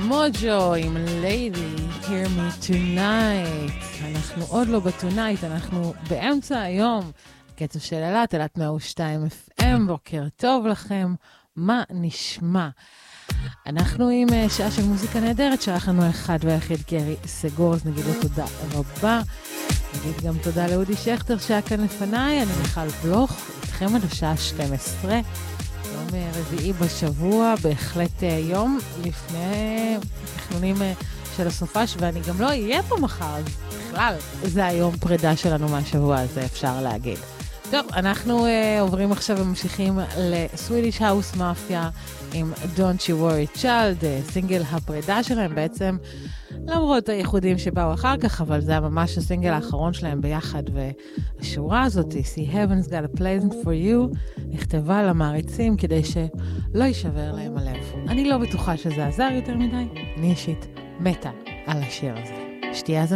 מוג'ו עם Lady, Hear Me Tonight. אנחנו עוד לא בטונייט, אנחנו באמצע היום. קצב של אלת 102 FM, בוקר טוב לכם, מה נשמע? אנחנו עם שעה של מוזיקה נהדרת, שלח לנו אחד והיחיד גרי סגור, אז נגיד לו תודה רבה. נגיד גם תודה לאודי שכטר שהיה כאן לפניי, אני מיכל בלוך, איתכם עד השעה 12. יום רביעי בשבוע, בהחלט יום לפני תכנונים של הסופש, ואני גם לא אהיה פה מחר, אז בכלל, זה היום פרידה שלנו מהשבוע הזה, אפשר להגיד. טוב, אנחנו עוברים עכשיו וממשיכים לסווידיש האוס מאפיה עם Don't You Worry Child, סינגל הפרידה שלהם בעצם, למרות הייחודים שבאו אחר כך, אבל זה היה ממש הסינגל האחרון שלהם ביחד, והשורה הזאת, See Heaven's Got a Pleasant For You, נכתבה למעריצים כדי שלא יישבר להם הלב. אני לא בטוחה שזה עזר יותר מדי, אני אישית מתה על השיר הזה. שתהיה אז